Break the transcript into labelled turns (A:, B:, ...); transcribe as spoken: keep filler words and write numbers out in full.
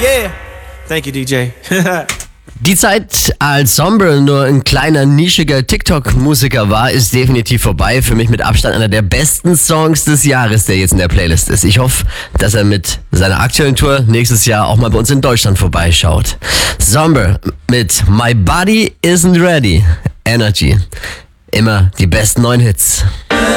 A: Yeah. Thank you, D J.
B: Die Zeit, als Zomber nur ein kleiner, nischiger TikTok-Musiker war, ist definitiv vorbei. Für mich mit Abstand einer der besten Songs des Jahres, der jetzt in der Playlist ist. Ich hoffe, dass er mit seiner aktuellen Tour nächstes Jahr auch mal bei uns in Deutschland vorbeischaut. Zomber mit My Body Isn't Ready. Energy. Immer die besten neuen Hits.